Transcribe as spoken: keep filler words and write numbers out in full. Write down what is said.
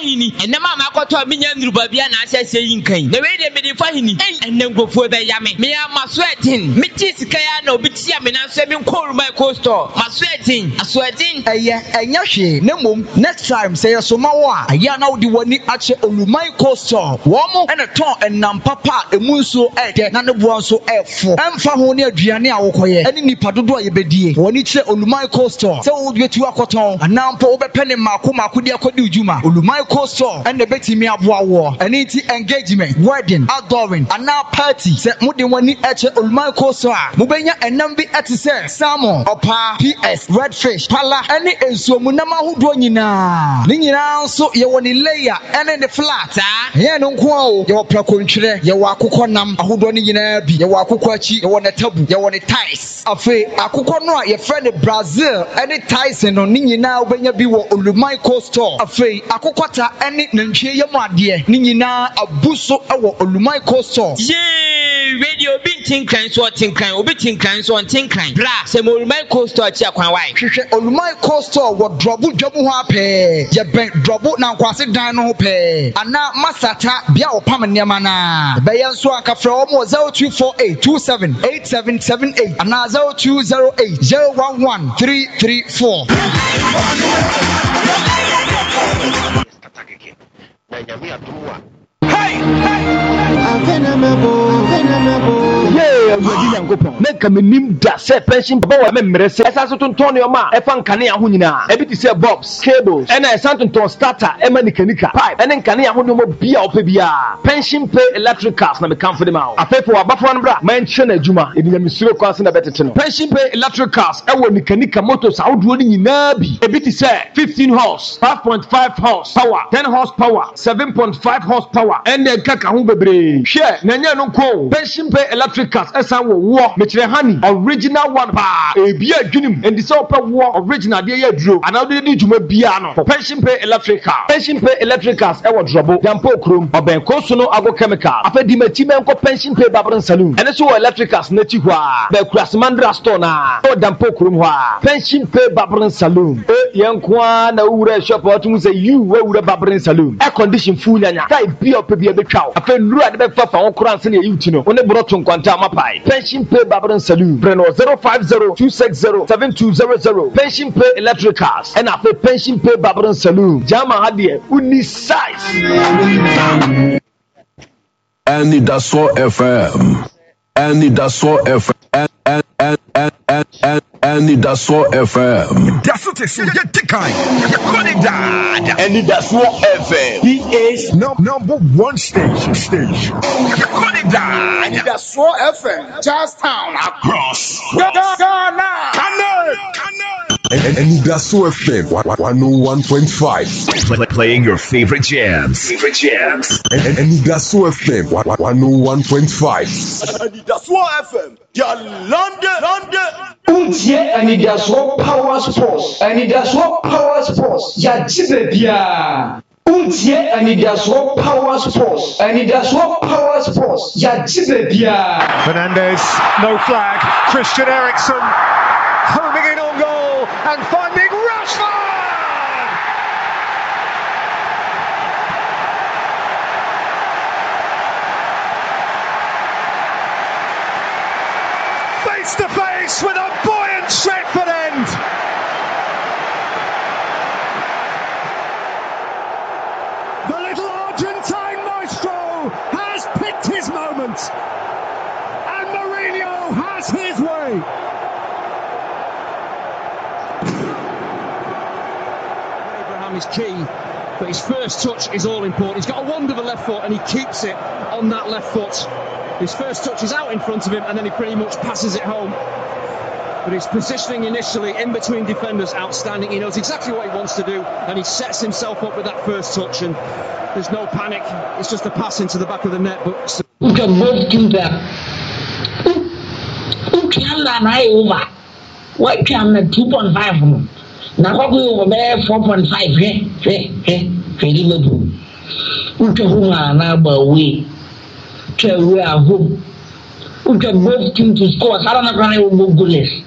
hini ene mama akoto me nya nruba bia na asese yin kan na we de me de fa hini ene ngofo be ya me me maswetin me ti sika ya na obi ti me na so me nko my coaster maswetin aswetin eye enya hwe ne mom next time say so ma wo a ya na wo di wani ache olumai coaster wo mo ene ton enam papa emu nso ede na ne bo nso efo emfa ho ne aduane a wokoye ene nipa dodo a yebedie woni kire olumai coaster se wo betu akoton anampo wo bepe ne mako mako di akodi ujuma olumai coaster ene betimi aboa wo ene ti engagement wedding outdooring ana party se mudi wani ache olumai coaster a mubenya enam bi ati se salmon opa ps redfish pala ene ensuomu na mahodo nyina ni nyina nso ye woni layer ene ne flat ah ye no nko o ye wo prakontwere ye wo akokɔ nam ahodo ni nyina bi ye wo akokɔ achi ye wo ne tabu ye wo ne ties afi akokɔ no a ye frɛ ne Brazil ene ties no ni nyina obenya bi wo olumai coaster afi akokɔta ene nantwie ye mu ade ni nyina abuso ewo olumai coaster ye radio bi tinkan so tinkan obi tinkan so tinkan bra se olumai coaster achi akwan wai hwehwe olumai coaster wo drobu dwamu ho apɛ ye ben drobu na nkwase dan no ho pɛ ana masata bia opam nneema na be ye nso akafra wo mo zero two four eight two seven eight seven seven eight ana zero two zero eight zero one one three three four. Hey, hey, Avenamabo, Avenamabo. Yeah, I'm going to make a minim da say pension power membrese. Esa so tonton yo ma e fa nkane ya ho nyina. E bi ti say bulbs, cables, and I sant tonton starter e ma nikanika pipe. E nkane ya ho no mo bia opa bia. Pension pay electricals na me kan for them out. Afefo abafo no bra man hye na adwuma. E bi nyamisuro kwanse na betete no. Pension pay electricals e wo nikanika motors awdo ni nyina bi. E bi ti say fifteen horse, five point five horse power, ten horsepower, seven point five horsepower. And then kaka ho bebre. Hwe na nya no ko. Pension pay electricals esan wo wo mechire honey original one pa e bia adwunim and so pa wo original de ya duro anawde di dwuma bia no for pension pay electrical pension pay electricals e wo drobo dampo krom oben koso no ago chemical afedi machi menko pension pay babron saloon ene so electricals na chi hwa be kurasmandra store na o dampo krom hwa pension pay babron saloon e yenko na wura shop otum say you we wura babron saloon air condition full nyanya tai bia opa bia betwa afa nuru ade be fa fa won kran se na yuti no one broto nkwanta mapai pension pay babron saloon breno zero five zero two six zero seven two zero zero pension pay electricals and afa pension pay babron saloon jama hade uni size and that's so F M and that's so F M and and and and and and that's so F M that's what it's get the kind dad and that's so F M he is no, number one station station dad that's so F M Charlestown across Ghana and, and that's so F M one oh one point five playing your favorite jams favorite jams and, and, and that's so F M one oh one point five and that's so F M ya London London Untie and that's what power sports and that's what power sports ya jibebia Untie and that's what power sports and that's what power sports ya jibebia Fernandez no flag Christian Eriksen homing in on goal and finding Rashford face to face with a buoyant Stretford end. The little Argentine maestro has picked his moment, and Mourinho has his way. Abraham is key, but his first touch is all important. He's got a wonderful left foot, and he keeps it on that left foot. His first touch is out in front of him, and then he pretty much passes it home. But his positioning initially in between defenders, outstanding. He knows exactly what he wants to do, and he sets himself up with that first touch, and there's no panic. It's just a pass into the back of the net. But you can both do that. You can run over. What can two point five? Now what we over there four point five? Hey, hey, hey, hey, Liverpool. You can run away. We are home. We can both team to score. I don't know if I will go goalless.